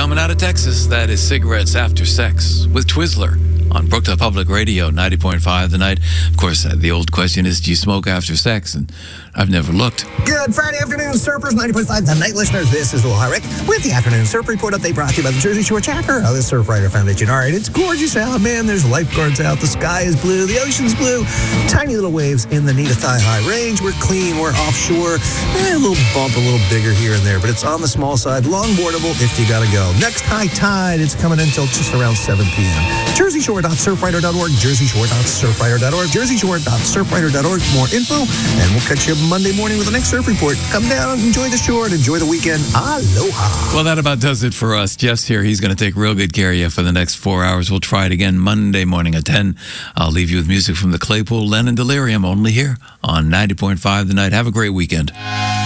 coming out of Texas. That is Cigarettes After Sex with Twizzler on Brooktop Public Radio, 90.5 The Night. Of course, the old question is, do you smoke after sex? And I've never looked. Good Friday afternoon, surfers, 90.5 The Night listeners. This is Will Harrick with the Afternoon Surf Report update brought to you by the Jersey Shore chapter of the Surfrider Foundation. All right, it's gorgeous out, man. There's lifeguards out. The sky is blue. The ocean's blue. Tiny little waves in the Nita thigh-high range. We're clean. We're offshore. A little bump, a little bigger here and there, but it's on the small side. Longboardable if you got to go. Next high tide, it's coming until just around 7 p.m. JerseyShore.surfrider.org, JerseyShore.surfrider.org, JerseyShore.surfrider.org. More info, and we'll catch you Monday morning with the next surf report. Come down, enjoy the shore, and enjoy the weekend. Aloha. Well, that about does it for us. Jeff's here. He's going to take real good care of you for the next 4 hours. We'll try it again Monday morning at 10. I'll leave you with music from the Claypool Lennon Delirium, only here on 90.5 The Night. Have a great weekend.